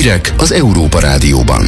Hírek az Európa Rádióban.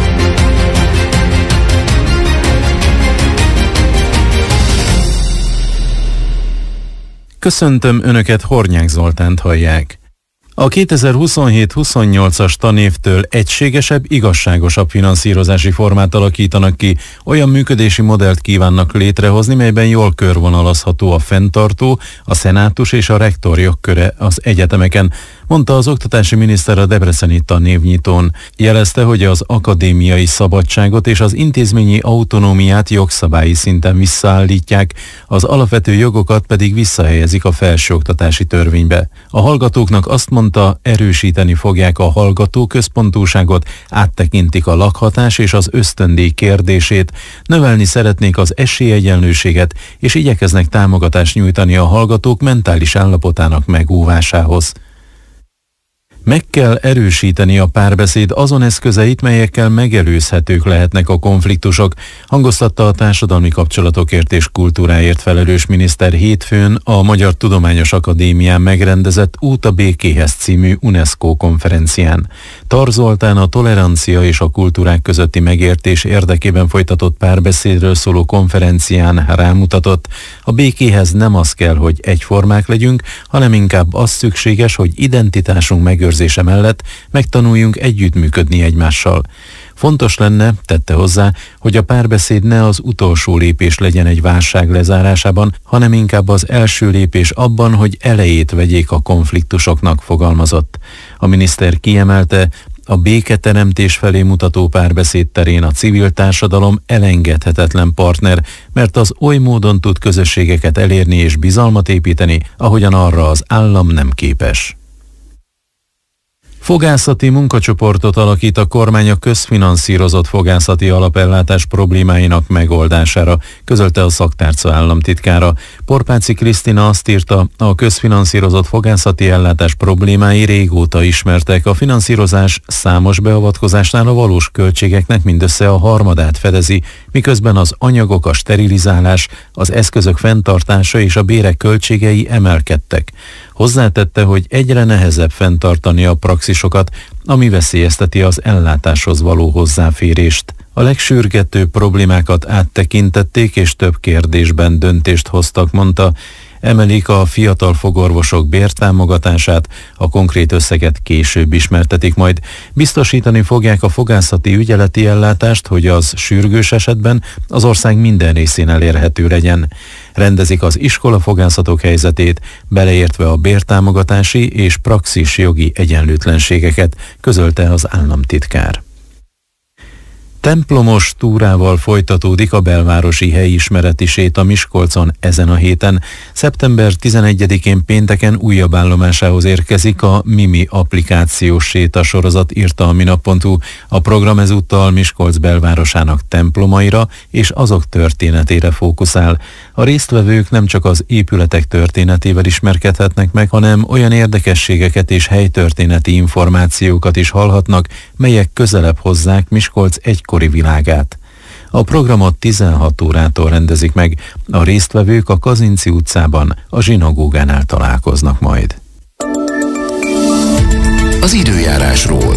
Köszöntöm Önöket, Hornyák Zoltánt hallják. A 2027-28-as tanévtől egységesebb, igazságosabb finanszírozási formát alakítanak ki, olyan működési modellt kívánnak létrehozni, melyben jól körvonalazható a fenntartó, a szenátus és a rektor jogköre az egyetemeken, mondta az oktatási miniszter a debreceni tanévnyitón. Jelezte, hogy az akadémiai szabadságot és az intézményi autonómiát jogszabályi szinten visszaállítják, az alapvető jogokat pedig visszahelyezik a felsőoktatási törvénybe. A hallgatóknak azt mondta, erősíteni fogják a hallgatóközpontúságot, áttekintik a lakhatás és az ösztöndíj kérdését, növelni szeretnék az esélyegyenlőséget, és igyekeznek támogatást nyújtani a hallgatók mentális állapotának megóvásához. Meg kell erősíteni a párbeszéd azon eszközeit, melyekkel megelőzhetők lehetnek a konfliktusok, hangoztatta a társadalmi kapcsolatokért és kultúráért felelős miniszter hétfőn a Magyar Tudományos Akadémián megrendezett Út a békéhez című UNESCO konferencián. Tar Zoltán a tolerancia és a kultúrák közötti megértés érdekében folytatott párbeszédről szóló konferencián rámutatott, a békéhez nem az kell, hogy egyformák legyünk, hanem inkább az szükséges, hogy identitásunk megőrzése mellett megtanuljunk együttműködni egymással. Fontos lenne, tette hozzá, hogy a párbeszéd ne az utolsó lépés legyen egy válság lezárásában, hanem inkább az első lépés abban, hogy elejét vegyék a konfliktusoknak, fogalmazott. A miniszter kiemelte, a béketeremtés felé mutató párbeszéd terén a civil társadalom elengedhetetlen partner, mert az oly módon tud közösségeket elérni és bizalmat építeni, ahogyan arra az állam nem képes. Fogászati munkacsoportot alakít a kormány a közfinanszírozott fogászati alapellátás problémáinak megoldására, közölte a szaktárca államtitkára. Porpáci Krisztina azt írta, a közfinanszírozott fogászati ellátás problémái régóta ismertek, a finanszírozás számos beavatkozásnál a valós költségeknek mindössze a harmadát fedezi, miközben az anyagok, a sterilizálás, az eszközök fenntartása és a bérek költségei emelkedtek. Hozzátette, hogy egyre nehezebb fenntartani a praxisokat, ami veszélyezteti az ellátáshoz való hozzáférést. A legsürgetőbb problémákat áttekintették és több kérdésben döntést hoztak, mondta. Emelik a fiatal fogorvosok bértámogatását, a konkrét összeget később ismertetik majd. Biztosítani fogják a fogászati ügyeleti ellátást, hogy az sürgős esetben az ország minden részén elérhető legyen. Rendezik az iskolafogászatok helyzetét, beleértve a bértámogatási és praxis jogi egyenlőtlenségeket, közölte az államtitkár. Templomos túrával folytatódik a belvárosi helyismereti séta Miskolcon ezen a héten. Szeptember 11-én pénteken újabb állomásához érkezik a Mimi applikációs séta sorozat, írta a minap.hu. A program ezúttal Miskolc belvárosának templomaira és azok történetére fókuszál. A résztvevők nem csak az épületek történetével ismerkedhetnek meg, hanem olyan érdekességeket és helytörténeti információkat is hallhatnak, melyek közelebb hozzák Miskolc egykori világát. A programot 16 órától rendezik meg, a résztvevők a Kazinczy utcában, a zsinagógánál találkoznak majd. Az időjárásról.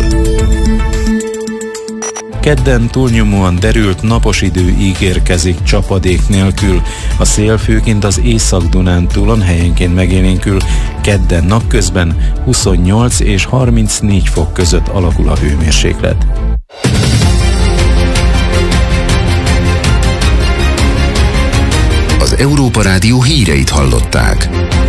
Kedden túlnyomóan derült, napos idő ígérkezik csapadék nélkül. A szél főként az Észak-Dunántúlon helyenként megélénkül. Kedden napközben 28 és 34 fok között alakul a hőmérséklet. Az Európa Rádió híreit hallották.